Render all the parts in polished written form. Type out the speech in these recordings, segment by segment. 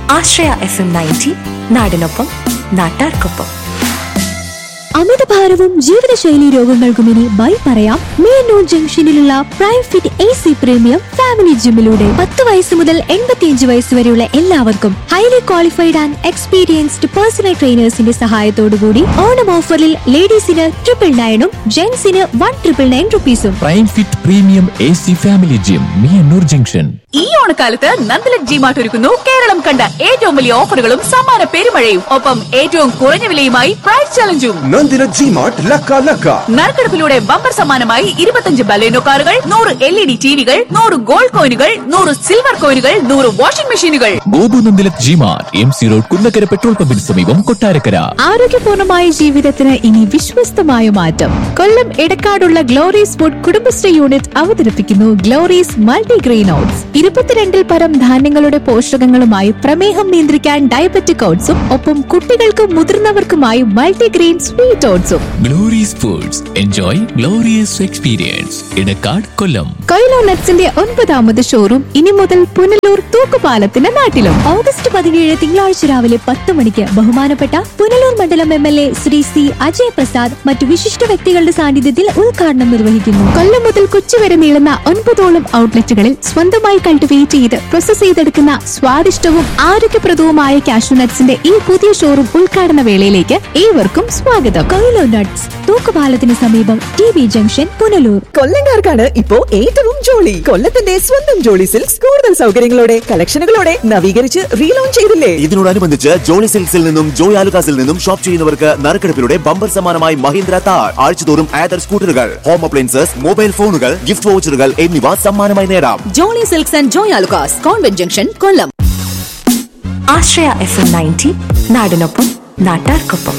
ആശ്രയ FM 90 നാടിനൊപ്പം നാട്ടാർക്കൊപ്പം. അമിതഭാരവും ജീവിതശൈലി രോഗങ്ങൾക്കും ഇനി ബൈ പറയാം മേനൂർ ജംഗ്ഷനിലുള്ള prime fit AC premium family ജിമ്മിലൂടെ. 10 വയസ്സ് മുതൽ 85 വയസ്സ് വരെയുള്ള എല്ലാവർക്കും highly qualified and experienced personal ട്രെയിനേഴ്സിന്റെ സഹായത്തോടുകൂടി ഓണം ഓഫറിൽ ലേഡീസിന് 999 ജെന്റ്സിന് 199 റുപ്പീസും. Prime fit premium AC family gym മേനൂർ junction. ഈ ഓണക്കാലത്ത് നന്ദലക് ജിമാർട്ട് ഒരുക്കുന്നു കേരളം കണ്ട ഏറ്റവും വലിയ ഓഫറുകളും സമ്മാന പെരുമഴയും, ഒപ്പം ഏറ്റവും കുറഞ്ഞ വിലയുമായി പ്രൈസ് ചലഞ്ചും. നന്ദിലക് ജിമാർട്ട് ലക്ക ലക്ക. നറുക്കെടുപ്പിലൂടെ ബമ്പർ സമ്മാനമായി 25 ബലേനോ കാറുകൾ, 100 LED ടിവികൾ, 100 ഗോൾഡ് കോയിനുകൾ, 100 സിൽവർ കോയിനുകൾ, 100 വാഷിംഗ് മെഷീനുകൾ. Gopu Nandilath G-Mart MC road Kunnakkara petrol പമ്പിന് സമീപം കൊട്ടാരക്കര. ആരോഗ്യപൂർണമായ ജീവിതത്തിന് ഇനി വിശ്വസ്തമായ മാറ്റം. കൊല്ലം എടക്കാടുള്ള ഗ്ലോറീസ് ഫുഡ് കുടുംബശ്രീ യൂണിറ്റ് അവതരിപ്പിക്കുന്നു ഗ്ലോറീസ് മൾട്ടിഗ്രെയിൻ ഓട്സ്. 22 പരം ധാന്യങ്ങളുടെ പോഷകങ്ങളുമായി പ്രമേഹം നിയന്ത്രിക്കാൻ ഡയബറ്റിക് ഓട്സും, ഒപ്പം കുട്ടികൾക്കും മുതിർന്നവർക്കുമായി multigrain sweet ഓട്സും. Glory's foods, enjoy glorious experience. Edakkad, കൊല്ലം. കൊയിലോ നട്ട്സിന്റെ 9ാമത് ഷോറൂം ഇനി മുതൽ പുനലൂർ തൂക്കുപാലത്തിന്റെ നാട്ടിലും. ഓഗസ്റ്റ് 17 തിങ്കളാഴ്ച രാവിലെ 10 മണിക്ക് ബഹുമാനപ്പെട്ട പുനലൂർ മണ്ഡലം MLA ശ്രീ C അജയ് പ്രസാദ് മറ്റു വിശിഷ്ട വ്യക്തികളുടെ സാന്നിധ്യത്തിൽ ഉദ്ഘാടനം നിർവഹിക്കുന്നു. കൊല്ലം മുതൽ കൊച്ചി വരെ നീളുന്ന 9ഓളം ഔട്ട്ലെറ്റുകളിൽ സ്വന്തമായി കൾട്ടിവേറ്റ് ചെയ്ത് പ്രോസസ് ചെയ്തെടുക്കുന്ന സ്വാദിഷ്ടവും ആരോഗ്യപ്രദവുമായ കാഷ്യൂ നട്ട്സിന്റെ ഈ പുതിയ ഷോറൂം ഉദ്ഘാടന വേളയിലേക്ക് ഏവർക്കും സ്വാഗതം. കൊയിലോ നട്ട്സ്, തൂക്കുപാലത്തിന് സമീപം TB ജംഗ്ഷൻ, പുനലൂർ. കൊല്ലംകാർക്കാണ് ഇപ്പോ ഏറ്റവും ജോളി. കൊല്ലത്തിന്റെ സ്വന്തം ജോളി സിൽക്സ് കൂടുതൽ സൗകര്യങ്ങളോടെ കളക്ഷനുകളോടെ നവീകരിച്ച് റീലോഞ്ച് ചെയ്തില്ലേ? ഇതിനോടനുബന്ധിച്ച് ജോളി സിൽക്സിൽ നിന്നും ജോയ് ആലുകാസിൽ നിന്നും ഷോപ്പ് ചെയ്യുന്നവർക്ക് നറുക്കെടുപ്പിലൂടെ ബമ്പർ സമ്മാനമായി മഹീന്ദ്ര താർ, ആഴ്ചതോറും ആദർ സ്കൂട്ടറുകൾ, ഹോം അപ്ലയൻസസ്, മൊബൈൽ ഫോണുകൾ, ഗിഫ്റ്റ് വൗച്ചറുകൾ എന്നിവ സമ്മാനമായി നേടാം. Jolly silks and Joy Alukkas, convent junction, Kollam. Ashraya FM 90 നാടിനൊപ്പം നാട്ടാർക്കൊപ്പം.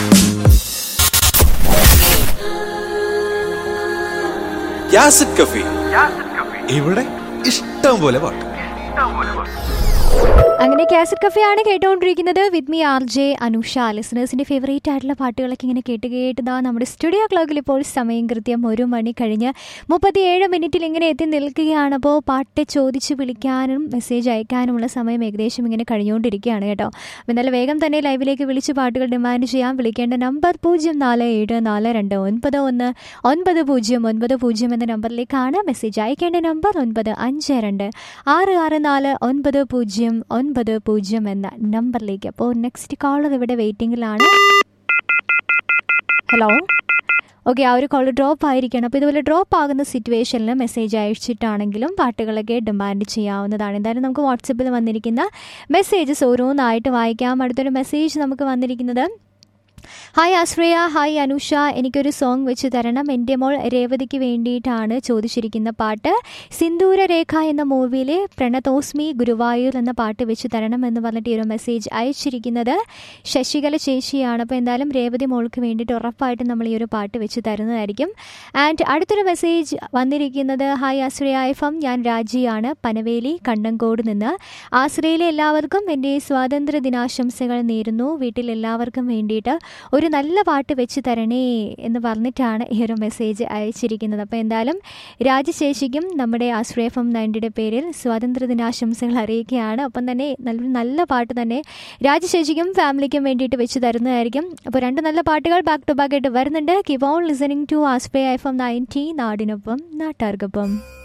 യാസിഡ് കഫി, ഇവിടെ ഇഷ്ടം പോലെ പാട്ട്. അങ്ങനെ കാസറ്റ് കഫേ ആണ് കേട്ടുകൊണ്ടിരിക്കുന്നത്. With me RJ Anusha. ലിസണേഴ്സിന്റെ favourite ആയിട്ടുള്ള പാട്ടുകളൊക്കെ ഇങ്ങനെ കേട്ടുതാ നമ്മുടെ സ്റ്റുഡിയോ ക്ലോക്കിൽ ഇപ്പോൾ സമയം കൃത്യം 1 മണി കഴിഞ്ഞ് 37 മിനിറ്റിൽ ഇങ്ങനെ എത്തി നിൽക്കുകയാണ്. അപ്പോൾ പാട്ട് ചോദിച്ച് വിളിക്കാനും മെസ്സേജ് അയക്കാനുമുള്ള സമയം ഏകദേശം ഇങ്ങനെ കഴിഞ്ഞുകൊണ്ടിരിക്കുകയാണ് കേട്ടോ. അപ്പോൾ നല്ല വേഗം തന്നെ ലൈവിലേക്ക് വിളിച്ച് പാട്ടുകൾ ഡിമാൻഡ് ചെയ്യാം. വിളിക്കേണ്ട നമ്പർ 0474219990 എന്ന നമ്പറിലേക്കാണ്. മെസ്സേജ് അയക്കേണ്ട നമ്പർ 9526669090 എന്ന നമ്പറിലേക്ക്. അപ്പോൾ നെക്സ്റ്റ് കോളർ ഇവിടെ വെയിറ്റിംഗിലാണ്. ഹലോ, ഓക്കെ, ആ ഒരു കോൾ ഡ്രോപ്പ് ആയിരിക്കണം. അപ്പോൾ ഇതുപോലെ ഡ്രോപ്പ് ആകുന്ന സിറ്റുവേഷനിൽ മെസ്സേജ് അയച്ചിട്ടാണെങ്കിലും പാട്ടുകളൊക്കെ ഡിമാൻഡ് ചെയ്യാവുന്നതാണ്. എന്തായാലും നമുക്ക് വാട്സപ്പിൽ വന്നിരിക്കുന്ന മെസ്സേജസ് ഓരോന്നായിട്ട് വായിക്കാം. അടുത്തൊരു മെസ്സേജ് നമുക്ക് വന്നിരിക്കുന്നത്: ഹായ് ആശ്രയ, ഹായ് അനുഷ, എനിക്കൊരു സോങ് വെച്ച് തരണം. എൻ്റെ മോൾ രേവതിക്ക് വേണ്ടിയിട്ടാണ് ചോദിച്ചിരിക്കുന്ന പാട്ട്. സിന്ദൂര രേഖ എന്ന മൂവിയിലെ പ്രണതോസ്മി ഗുരുവായൂർ എന്ന പാട്ട് വെച്ച് തരണം എന്ന് പറഞ്ഞിട്ട് ഈ ഒരു മെസ്സേജ് അയച്ചിരിക്കുന്നത് ശശികല ചേച്ചിയാണ്. അപ്പോൾ എന്തായാലും രേവതി മോൾക്ക് വേണ്ടിയിട്ട് ഉറപ്പായിട്ടും നമ്മൾ ഈ ഒരു പാട്ട് വെച്ച് തരുന്നതായിരിക്കും. ആൻഡ് അടുത്തൊരു മെസ്സേജ് വന്നിരിക്കുന്നത്: ഹായ് ആശ്രയ FM, ഞാൻ രാജിയാണ്, പനവേലി കണ്ണങ്കോട് നിന്ന്. ആശ്രയയിലെ എല്ലാവർക്കും എൻ്റെ സ്വാതന്ത്ര്യ ദിനാശംസകൾ നേരുന്നു. വീട്ടിൽ എല്ലാവർക്കും വേണ്ടിയിട്ട് ഒരു നല്ല പാട്ട് വെച്ച് തരണേ എന്ന് പറഞ്ഞിട്ടാണ് ഈ ഒരു മെസ്സേജ് അയച്ചിരിക്കുന്നത്. അപ്പോൾ എന്തായാലും രാജശേഷിക്കും നമ്മുടെ ആശ്രയ FM 90യുടെ പേരിൽ സ്വാതന്ത്ര്യ ദിനാശംസകൾ അറിയിക്കുകയാണ്. ഒപ്പം തന്നെ നല്ല പാട്ട് തന്നെ രാജശേഷിക്കും ഫാമിലിക്കും വേണ്ടിയിട്ട് വെച്ച് തരുന്നതായിരിക്കും. അപ്പോൾ 2 നല്ല പാട്ടുകൾ ബാക്ക് ടു ബാക്ക് ആയിട്ട് വരുന്നുണ്ട്. Keep on listening to Ashraya FM 90 നാടിനൊപ്പം നാട്ടാർക്കൊപ്പം.